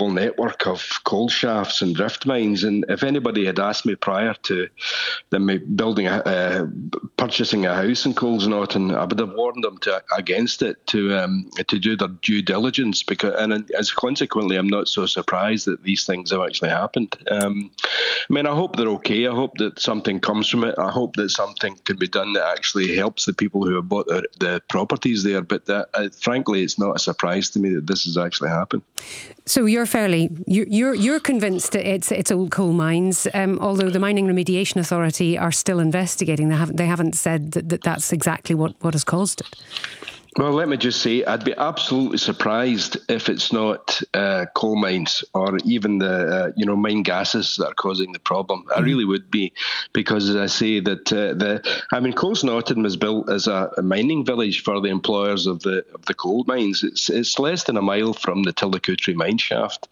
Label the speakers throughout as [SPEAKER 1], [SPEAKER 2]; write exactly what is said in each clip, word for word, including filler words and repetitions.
[SPEAKER 1] global network of coal shafts and drift mines. And if anybody had asked me prior to them building, a, uh, purchasing a house in Coles Norton, I would have warned them to against it to um, to do their due diligence. Because, and as consequently, I'm not so surprised that these things have actually happened. Um, I mean, I hope they're okay. I hope that something comes from it. I hope that something can be done that actually helps the people who have bought the, the properties there. But that, uh, frankly, it's not a surprise to me that this has actually happened.
[SPEAKER 2] So you're fairly you're you're, you're convinced that it's it's old coal mines, um, although the Mining Remediation Authority are still investigating. They haven't they haven't said that, that that's exactly what, what has caused it.
[SPEAKER 1] Well, let me just say, I'd be absolutely surprised if it's not uh, coal mines or even the uh, you know mine gases that are causing the problem. I really would be, because as I say that uh, the I mean, Coles Norton was built as a, a mining village for the employers of the of the coal mines. It's it's less than a mile from the Tillicoultry mine shaft,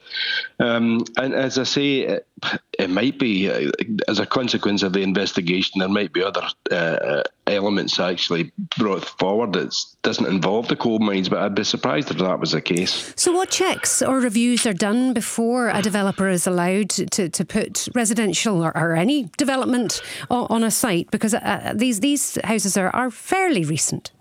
[SPEAKER 1] um, and as I say, it, it might be uh, as a consequence of the investigation. There might be other uh, elements actually brought forward that doesn't involve the coal mines, but I'd be surprised if that was the case.
[SPEAKER 2] So what checks or reviews are done before a developer is allowed to, to put residential or, or any development on, on a site? Because uh, these these houses are, are fairly recent.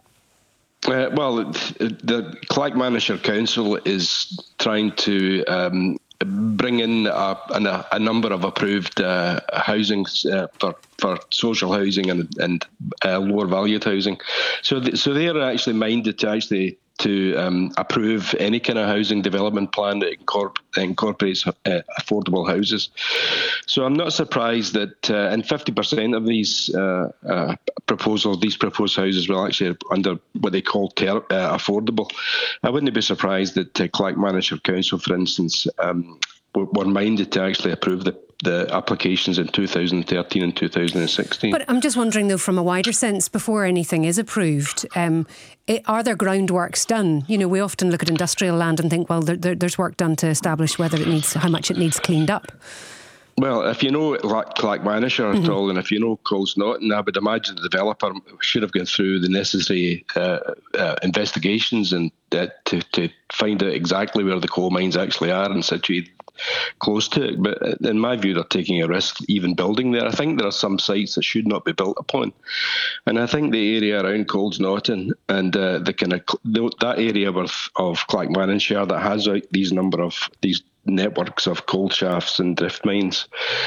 [SPEAKER 1] Uh, well, the Clackmannanshire Council is trying to um, bring in a, a, a number of approved uh, housing uh, for for social housing and and uh, lower valued housing. So th- so they are actually minded to actually to um, approve any kind of housing development plan that incorpor- incorporates uh, affordable houses. So I'm not surprised that uh, and fifty percent of these uh, uh, proposals, these proposed houses will actually under what they call ter- uh, affordable. I wouldn't be surprised that uh, Clackmannanshire Council, for instance, um, were, were minded to actually approve the the applications in two thousand thirteen and two thousand sixteen.
[SPEAKER 2] But I'm just wondering, though, from a wider sense, before anything is approved, um, it, are there groundworks done? You know, we often look at industrial land and think, well, there, there, there's work done to establish whether it needs, how much it needs cleaned up.
[SPEAKER 1] Well, if you know Clackmannanshire at mm-hmm. all, and if you know Coles Norton, I would imagine the developer should have gone through the necessary uh, uh, investigations and uh, to, to find out exactly where the coal mines actually are and situated close to it. But in my view, they're taking a risk even building there. I think there are some sites that should not be built upon, and I think the area around Coles Norton and uh, the kind of that area of, of Clackmannanshire that has out these number of these networks of coal shafts and drift mines,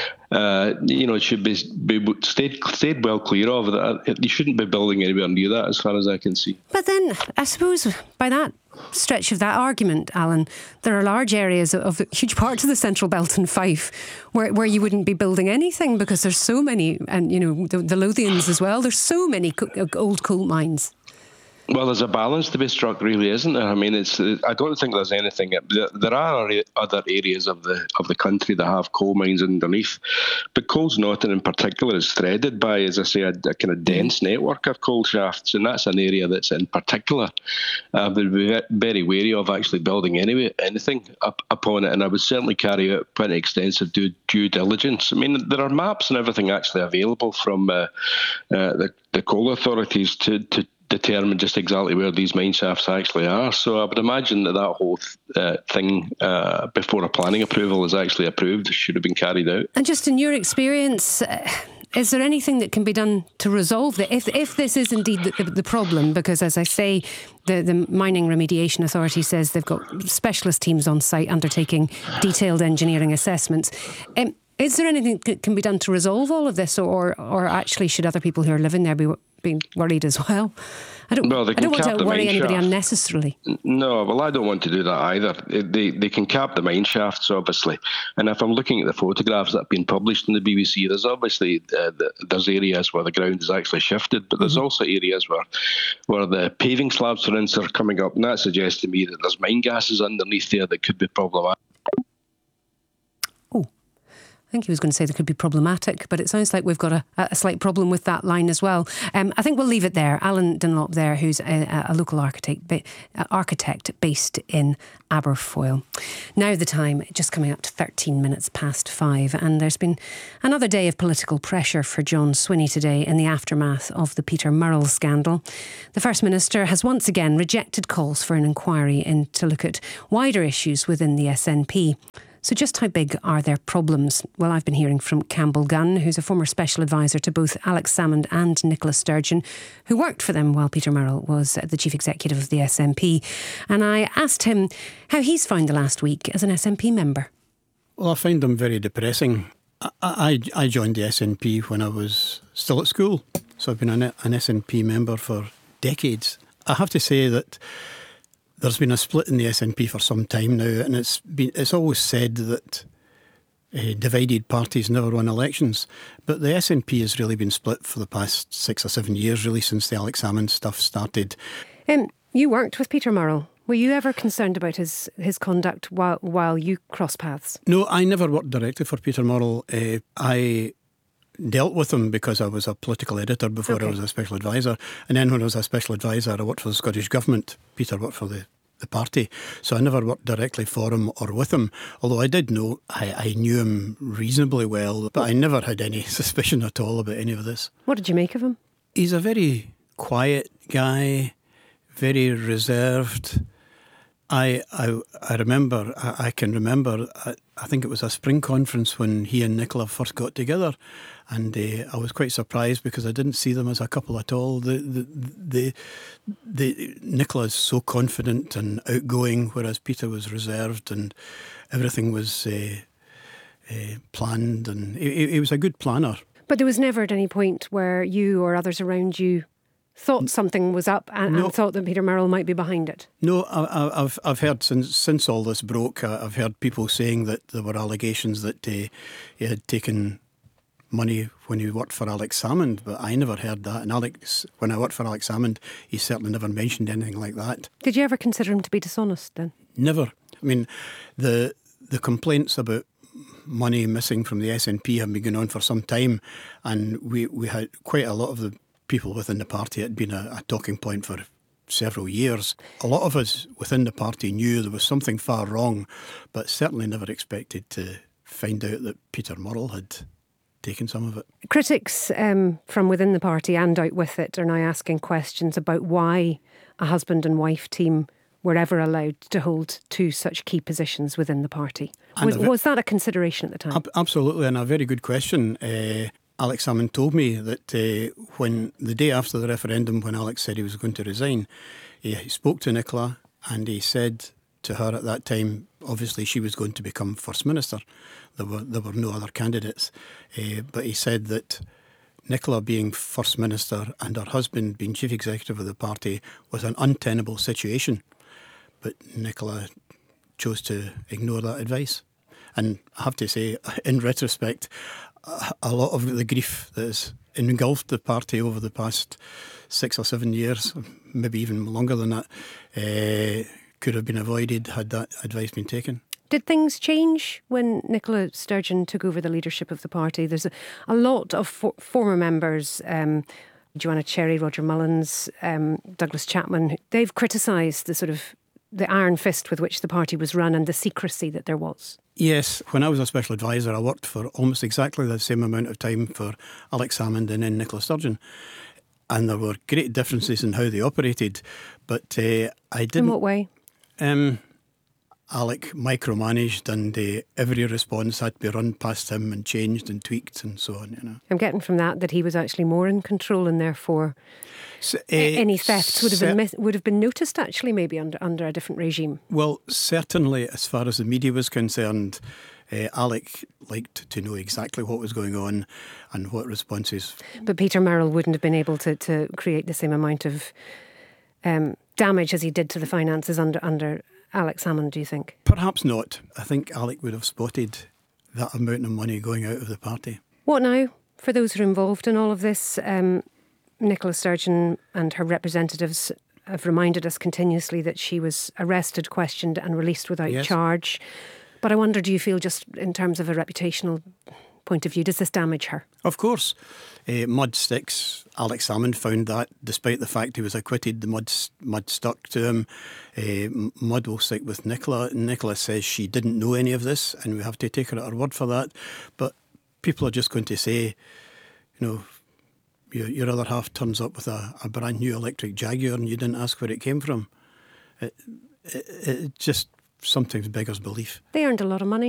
[SPEAKER 1] uh, you know, it should be, be stayed, stayed well clear of that. You shouldn't be building anywhere near that, as far as I can see.
[SPEAKER 2] But then, I suppose, by that stretch of that argument, Alan, there are large areas of, of huge parts of the Central Belt and Fife where, where you wouldn't be building anything because there's so many, and you know, the, the Lothians as well, there's so many co- old coal mines.
[SPEAKER 1] Well, there's a balance to be struck, really, isn't there? I mean, it's. I don't think there's anything. There are other areas of the of the country that have coal mines underneath, but Coles Norton in particular is threaded by, as I say, a, a kind of dense network of coal shafts, and that's an area that's in particular I would be very wary of actually building any anything up upon it, and I would certainly carry out quite extensive due, due diligence. I mean, there are maps and everything actually available from uh, uh, the the coal authorities to to. determine just exactly where these mine shafts actually are. So I would imagine that that whole uh, thing uh, before a planning approval is actually approved should have been carried out.
[SPEAKER 2] And just in your experience, uh, is there anything that can be done to resolve it? If if this is indeed the, the, the problem, because as I say, the, the Mining Remediation Authority says they've got specialist teams on site undertaking detailed engineering assessments. Um, is there anything that can be done to resolve all of this, or or actually should other people who are living there be being worried as well? I don't,
[SPEAKER 1] well,
[SPEAKER 2] I don't want to worry anybody
[SPEAKER 1] shaft.
[SPEAKER 2] unnecessarily.
[SPEAKER 1] No, well, I don't want to do that either. They they can cap the mine shafts, obviously. And if I'm looking at the photographs that have been published in the B B C, there's obviously uh, the, there's areas where the ground is actually shifted, but there's mm-hmm. also areas where where the paving slabs, for instance, are coming up, and that suggests to me that there's mine gases underneath there that could be problematic.
[SPEAKER 2] Oh, think he was going to say there could be problematic, but it sounds like we've got a, a slight problem with that line as well. Um, I think we'll leave it there. Alan Dunlop there, who's a, a local architect, ba- architect based in Aberfoyle. Now the time, just coming up to thirteen minutes past five, and there's been another day of political pressure for John Swinney today in the aftermath of the Peter Murrell scandal. The First Minister has once again rejected calls for an inquiry in to look at wider issues within the S N P. So just how big are their problems? Well, I've been hearing from Campbell Gunn, who's a former special advisor to both Alex Salmond and Nicola Sturgeon, who worked for them while Peter Murrell was the chief executive of the S N P. And I asked him how he's found the last week as an S N P member.
[SPEAKER 3] Well, I find them very depressing. I, I, I joined the S N P when I was still at school, so I've been an, an S N P member for decades. I have to say that there's been a split in the S N P for some time now, and it's been it's always said that uh, divided parties never win elections. But the S N P has really been split for the past six or seven years, really, since the Alex Salmond stuff started.
[SPEAKER 2] Um, you worked with Peter Murrell. Were you ever concerned about his, his conduct while, while you crossed paths?
[SPEAKER 3] No, I never worked directly for Peter Murrell. Uh, I dealt with him because I was a political editor before okay. I was a special advisor. And then when I was a special advisor, I worked for the Scottish Government. Peter worked for the, the party. So I never worked directly for him or with him. Although I did know, I, I knew him reasonably well, but I never had any suspicion at all about any of this.
[SPEAKER 2] What did you make of him?
[SPEAKER 3] He's a very quiet guy, very reserved. I I, I remember, I, I can remember, I, I think it was a spring conference when he and Nicola first got together, and uh, I was quite surprised because I didn't see them as a couple at all. The the the, the Nicola's so confident and outgoing, whereas Peter was reserved, and everything was uh, uh, planned, and he, he was a good planner. But
[SPEAKER 2] there was never at any point where you or others around you thought something was up and, no. and thought that Peter Murrell might be behind it?
[SPEAKER 3] No, I, I've I've heard since since all this broke, I've heard people saying that there were allegations that uh, he had taken money when he worked for Alex Salmond, but I never heard that. And Alex, when I worked for Alex Salmond, he certainly never mentioned anything like that.
[SPEAKER 2] Did you ever consider him to be dishonest then?
[SPEAKER 3] Never. I mean, the the complaints about money missing from the S N P have been going on for some time, and we, we had quite a lot of the people within the party. It had been a, a talking point for several years. A lot of us within the party knew there was something far wrong, but certainly never expected to find out that Peter Murrell had taken some of it.
[SPEAKER 2] Critics um, from within the party and out with it are now asking questions about why a husband and wife team were ever allowed to hold two such key positions within the party. Was, ve- was that a consideration at the time?
[SPEAKER 3] Ab- absolutely, and a very good question. Uh, Alex Salmond told me that uh, when the day after the referendum, when Alex said he was going to resign, he, he spoke to Nicola and he said to her at that time, obviously she was going to become First Minister. There were there were no other candidates. Uh, but he said that Nicola being First Minister and her husband being Chief Executive of the party was an untenable situation. But Nicola chose to ignore that advice. And I have to say, in retrospect, a lot of the grief that has engulfed the party over the past six or seven years, maybe even longer than that, uh, could have been avoided had that advice been taken.
[SPEAKER 2] Did things change when Nicola Sturgeon took over the leadership of the party? There's a, a lot of for, former members, um, Joanna Cherry, Roger Mullins, um, Douglas Chapman, they've criticised the sort of the iron fist with which the party was run and the secrecy that there was.
[SPEAKER 3] Yes, when I was a special advisor, I worked for almost exactly the same amount of time for Alex Salmond and then Nicola Sturgeon. And there were great differences in how they operated. But uh, I didn't...
[SPEAKER 2] In what way?
[SPEAKER 3] Um, Alec micromanaged, and uh, every response had to be run past him and changed and tweaked and so on. You know,
[SPEAKER 2] I'm getting from that that he was actually more in control, and therefore so, uh, any thefts would have been cer- would have been noticed actually maybe under under a different regime.
[SPEAKER 3] Well, certainly as far as the media was concerned, uh, Alec liked to know exactly what was going on and what responses.
[SPEAKER 2] But Peter Murrell wouldn't have been able to to create the same amount of um, damage as he did to the finances under under. Alex Salmond, do you think?
[SPEAKER 3] Perhaps not. I think Alec would have spotted that amount of money going out of the party.
[SPEAKER 2] What now? For those who are involved in all of this, um, Nicola Sturgeon and her representatives have reminded us continuously that she was arrested, questioned and released without
[SPEAKER 3] yes.
[SPEAKER 2] charge. But I wonder, do you feel just in terms of a reputational point of view, does this damage her?
[SPEAKER 3] Of course. Uh, mud sticks. Alex Salmond found that, despite the fact he was acquitted, the mud, mud stuck to him. Uh, mud will stick with Nicola. Nicola says she didn't know any of this, and we have to take her at her word for that. But people are just going to say, you know, your, your other half turns up with a, a brand new electric Jaguar and you didn't ask where it came from. It, it, it just sometimes beggars belief.
[SPEAKER 2] They earned a lot of money.